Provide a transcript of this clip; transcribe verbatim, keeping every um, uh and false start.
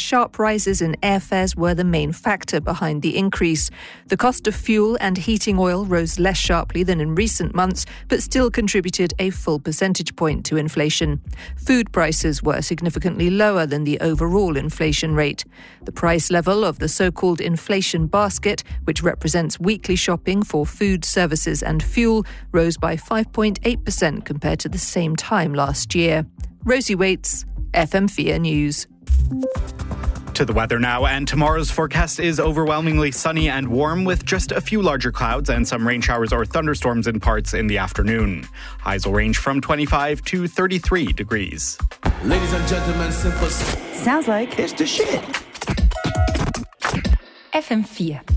sharp rises in airfares were the main factor behind the increase. The cost of fuel and heating oil rose less sharply than in recent months, but still contributed a full percentage point to inflation. Food prices were significantly lower than the overall inflation rate. The price level of the so-called inflation basket, which represents weekly shopping for food, services and fuel, rose by five point eight percent compared to the same time last year. Rosie Waits, F M four News. To the weather now, and tomorrow's forecast is overwhelmingly sunny and warm with just a few larger clouds and some rain showers or thunderstorms in parts in the afternoon. Highs will range from twenty-five to thirty-three degrees. Ladies and gentlemen, simple. Sounds like it's the shit. F M four.